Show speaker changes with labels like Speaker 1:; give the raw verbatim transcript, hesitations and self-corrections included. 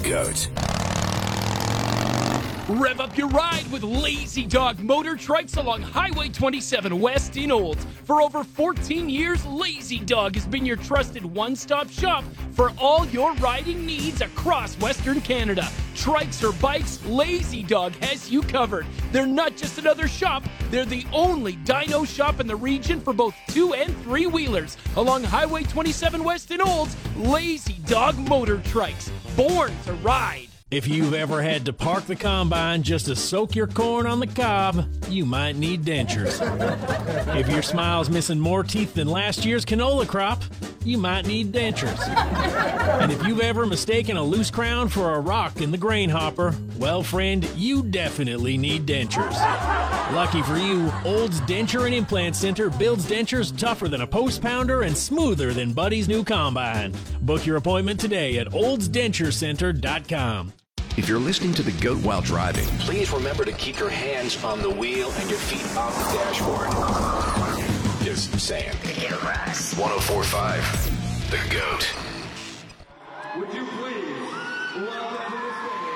Speaker 1: GOAT.
Speaker 2: Rev up your ride with Lazy Dog Motor Trikes along Highway twenty-seven West in Olds. For over fourteen years, Lazy Dog has been your trusted one-stop shop for all your riding needs across Western Canada. Trikes or bikes, Lazy Dog has you covered. They're not just another shop, they're the only dyno shop in the region for both two and three-wheelers. Along Highway twenty-seven West in Olds, Lazy Dog Motor Trikes, born to ride.
Speaker 3: If you've ever had to park the combine just to soak your corn on the cob, you might need dentures. If your smile's missing more teeth than last year's canola crop, you might need dentures. And if you've ever mistaken a loose crown for a rock in the grain hopper, well, friend, you definitely need dentures. Lucky for you, Olds Denture and Implant Center builds dentures tougher than a post pounder and smoother than Buddy's new combine. Book your appointment today at olds denture center dot com.
Speaker 1: If you're listening to the GOAT while driving,
Speaker 4: Please remember to keep your hands on the wheel and your feet off the dashboard. Just saying. one oh four point five, the GOAT.